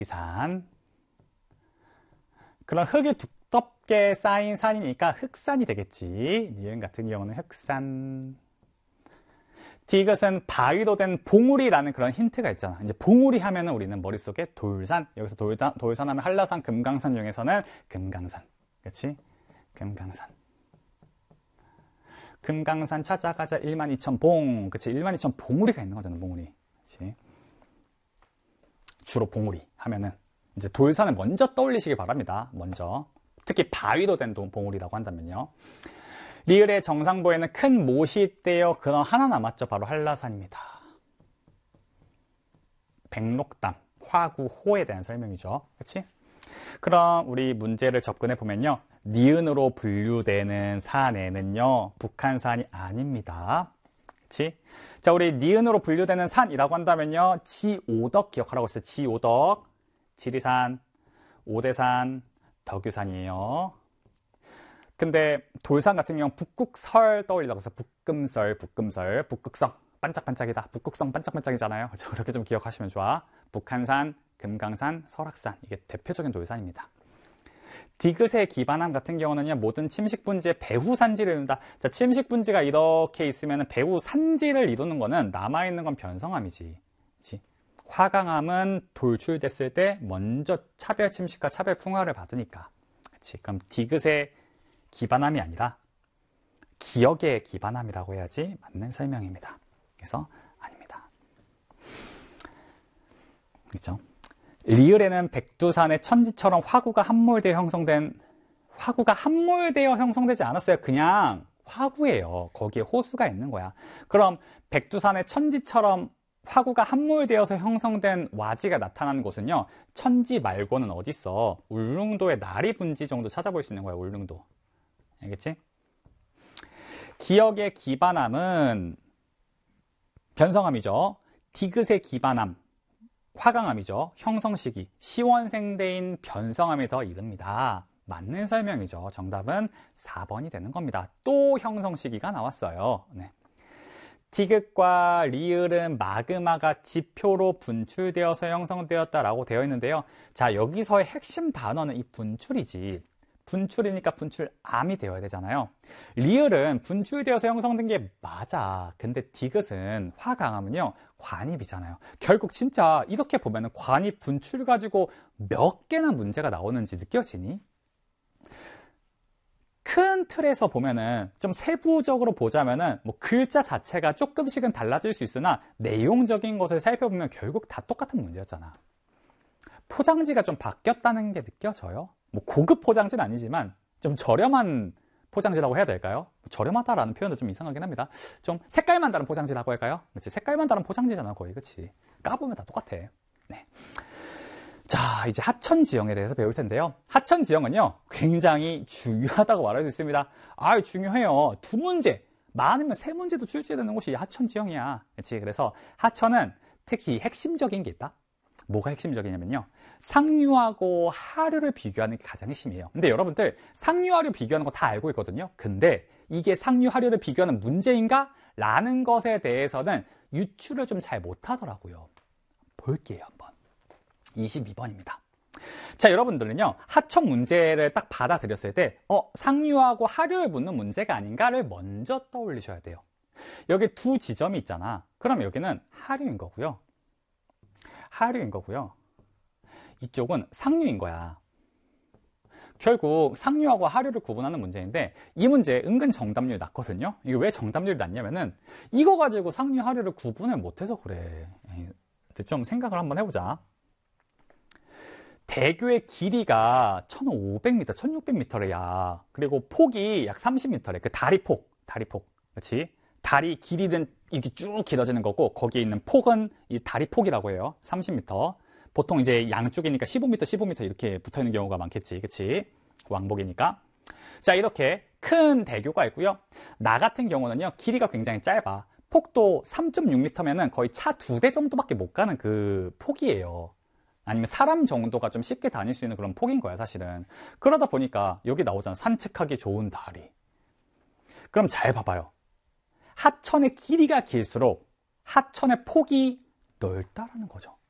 산. 그런 흙이 두껍게 쌓인 산이니까 흑산이 되겠지. 니은 같은 경우는 흑산. 디귿은 바위로 된 봉우리라는 그런 힌트가 있잖아. 이제 봉우리 하면은 우리는 머릿속에 돌산. 여기서 돌산 하면 한라산, 금강산 중에서는 금강산. 그렇지? 금강산. 금강산 찾아가자 12,000봉. 그치? 12,000 봉우리가 있는 거잖아, 봉우리. 그치? 주로 봉우리 하면은 이제 돌산을 먼저 떠올리시기 바랍니다. 먼저. 특히 바위로 된 봉우리라고 한다면요. 리을의 정상부에는 큰 못이 떼어 그너 하나 남았죠. 바로 한라산입니다. 백록담, 화구, 호에 대한 설명이죠. 그렇지? 그럼 우리 문제를 접근해 보면요. 니은으로 분류되는 산에는요. 북한산이 아닙니다. 그렇지? 자, 우리 니은으로 분류되는 산이라고 한다면요. 지오덕 기억하라고 했어요. 지오덕, 지리산, 오대산, 덕유산이에요. 근데 돌산 같은 경우는 북극설 떠올리라고 해서 북금설, 북극성, 반짝반짝이다. 북극성 반짝반짝이잖아요. 그렇게 좀 기억하시면 좋아. 북한산, 금강산, 설악산. 이게 대표적인 돌산입니다. 디귿의 기반함 같은 경우는요, 모든 침식분지의 배후산지를 이룬다. 자, 침식분지가 이렇게 있으면 배후산지를 이루는 거는 남아있는 건 변성함이지. 그치? 화강암은 돌출됐을 때 먼저 차별 침식과 차별 풍화를 받으니까. 그치? 그럼 디귿의 기반함이 아니라 기억의 기반함이라고 해야지 맞는 설명입니다. 그래서 아닙니다. 그렇죠? 리을에는 백두산의 천지처럼 화구가 함몰되어 형성되지 않았어요. 그냥 화구예요. 거기에 호수가 있는 거야. 그럼 백두산의 천지처럼 화구가 함몰되어서 형성된 와지가 나타나는 곳은요. 천지 말고는 어디 있어? 울릉도의 나리분지 정도 찾아볼 수 있는 거야. 울릉도. 알겠지? 기억의 기반함은 변성함이죠. 디귿의 기반함, 화강암이죠. 형성 시기, 시원생대인 변성함에 더 이릅니다. 맞는 설명이죠. 정답은 4번이 되는 겁니다. 또 형성 시기가 나왔어요. 네. 디귿과 리을은 마그마가 지표로 분출되어서 형성되었다라고 되어 있는데요. 자, 여기서의 핵심 단어는 이 분출이지. 분출이니까 분출암이 되어야 되잖아요. 리을은 분출되어서 형성된 게 맞아. 근데 디귿은 화강암은요, 관입이잖아요. 결국 진짜 이렇게 보면 관입 분출 가지고 몇 개나 문제가 나오는지 느껴지니? 큰 틀에서 보면은 좀 세부적으로 보자면은 뭐 글자 자체가 조금씩은 달라질 수 있으나 내용적인 것을 살펴보면 결국 다 똑같은 문제였잖아. 포장지가 좀 바뀌었다는 게 느껴져요. 뭐 고급 포장지는 아니지만 좀 저렴한 포장지라고 해야 될까요? 저렴하다라는 표현도 좀 이상하긴 합니다. 좀 색깔만 다른 포장지라고 할까요? 그치? 색깔만 다른 포장지잖아, 거의. 그치? 까보면 다 똑같아. 네. 자, 이제 하천지형에 대해서 배울 텐데요. 하천지형은요, 굉장히 중요하다고 말할 수 있습니다. 중요해요. 2문제, 많으면 3문제도 출제되는 곳이 하천지형이야. 그치? 그래서 하천은 특히 핵심적인 게 있다. 뭐가 핵심적이냐면요. 상류하고 하류를 비교하는 게 가장 핵심이에요. 근데 여러분들 상류, 하류 비교하는 거 다 알고 있거든요. 근데 이게 상류, 하류를 비교하는 문제인가? 라는 것에 대해서는 유추를 좀 잘 못하더라고요. 볼게요, 한번. 22번입니다. 자, 여러분들은요. 하천 문제를 딱 받아들였을 때 상류하고 하류를 묻는 문제가 아닌가를 먼저 떠올리셔야 돼요. 여기 2 지점이 있잖아. 그럼 여기는 하류인 거고요. 이쪽은 상류인 거야. 결국 상류하고 하류를 구분하는 문제인데 이 문제 은근 정답률이 낮거든요. 이게 왜 정답률이 낮냐면은 이거 가지고 상류, 하류를 구분을 못해서 그래. 좀 생각을 한번 해보자. 대교의 길이가 1500m, 1600m래야. 그리고 폭이 약 30m래. 그 다리폭. 그렇지? 다리 길이는 이렇게 쭉 길어지는 거고 거기에 있는 폭은 이 다리 폭이라고 해요. 30m. 보통 이제 양쪽이니까 15m 이렇게 붙어 있는 경우가 많겠지. 그치? 왕복이니까. 자, 이렇게 큰 대교가 있고요. 나 같은 경우는요. 길이가 굉장히 짧아. 폭도 3.6m면은 거의 차 2대 정도밖에 못 가는 그 폭이에요. 아니면 사람 정도가 좀 쉽게 다닐 수 있는 그런 폭인 거야, 사실은. 그러다 보니까 여기 나오잖아. 산책하기 좋은 다리. 그럼 잘 봐봐요. 하천의 길이가 길수록 하천의 폭이 넓다라는 거죠.